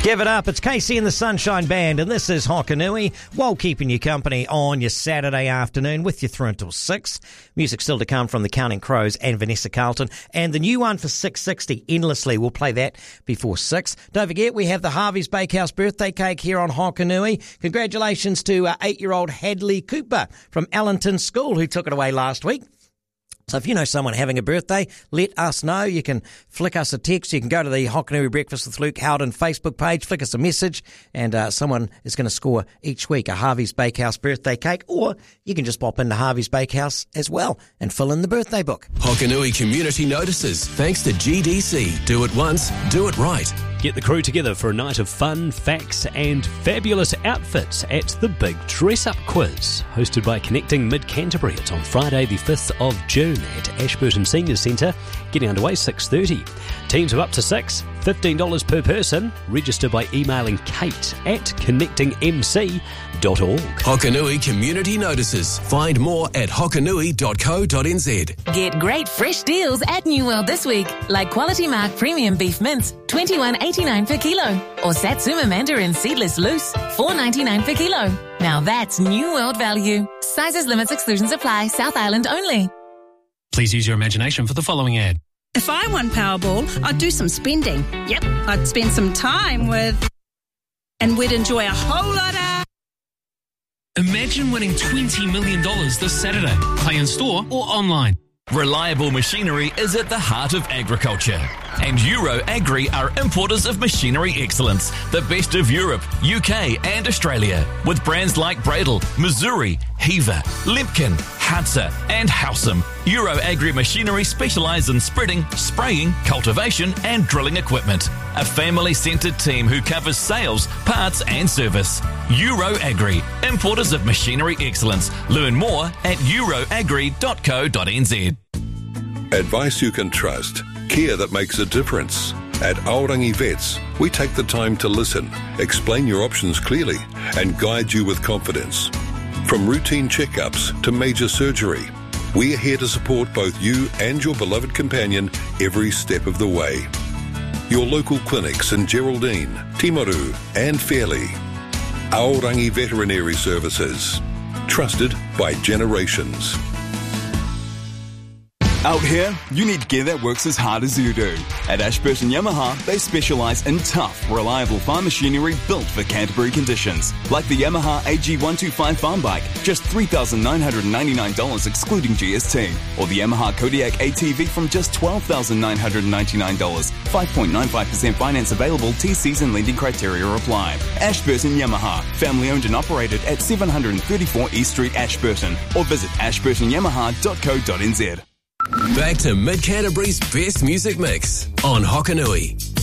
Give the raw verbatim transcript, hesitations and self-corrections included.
Give it up. It's Casey and the Sunshine Band, and this is Hokanui, while keeping you company on your Saturday afternoon with you through until six. Music still to come from the Counting Crows and Vanessa Carlton, and the new one for six sixty, Endlessly. We'll play that before six. Don't forget, we have the Harvey's Bakehouse birthday cake here on Hokanui. Congratulations to uh, eight-year-old Hadley Cooper from Allenton School, who took it away last week. So if you know someone having a birthday, let us know. You can flick us a text. You can go to the Hokanui Breakfast with Luke Howden Facebook page, flick us a message, and uh, someone is going to score each week a Harvey's Bakehouse birthday cake, or you can just pop into Harvey's Bakehouse as well and fill in the birthday book. Hokanui Community Notices, thanks to G D C. Do it once, do it right. Get the crew together for a night of fun, facts and fabulous outfits at the Big Dress Up Quiz, hosted by Connecting Mid-Canterbury. It's on Friday the fifth of June at Ashburton Senior Centre, getting underway six thirty. Teams of up to six, fifteen dollars per person. Register by emailing kate at connecting m c dot org. Hokanui Community Notices. Find more at hokanui dot co dot n z. Get great fresh deals at New World this week, like Quality Mark Premium Beef Mince, twenty-one eighty-nine per kilo, or Satsuma Mandarin Seedless Loose, four ninety-nine per kilo. Now that's New World value. Sizes, limits, exclusions apply. South Island only. Please use your imagination for the following ad. If I won Powerball, I'd do some spending. Yep, I'd spend some time with... and we'd enjoy a whole lot of... Imagine winning twenty million dollars this Saturday. Play in store or online. Reliable machinery is at the heart of agriculture. And Euro Agri are importers of machinery excellence, the best of Europe, U K and Australia, with brands like Bradle, Missouri, Heaver, Limpkin, Hadza and Howsam. Euro Agri machinery specialise in spreading, spraying, cultivation and drilling equipment. A family-centred team who covers sales, parts and service. Euro Agri, importers of machinery excellence. Learn more at euro agri dot co dot n z. Advice you can trust. Care that makes a difference. At Aorangi Vets, we take the time to listen, explain your options clearly, and guide you with confidence. From routine checkups to major surgery, we're here to support both you and your beloved companion every step of the way. Your local clinics in Geraldine, Timaru, and Fairley. Aorangi Veterinary Services. Trusted by generations. Out here, you need gear that works as hard as you do. At Ashburton Yamaha, they specialise in tough, reliable farm machinery built for Canterbury conditions. Like the Yamaha A G one twenty-five farm bike, just three thousand nine hundred ninety-nine dollars excluding G S T. Or the Yamaha Kodiak A T V from just twelve thousand nine hundred ninety-nine dollars. five point nine five percent finance available, T Cs and lending criteria apply. Ashburton Yamaha, family owned and operated at seven thirty-four East Street, Ashburton. Or visit ashburton yamaha dot co dot n z. Back to Mid-Canterbury's best music mix on Hokanui.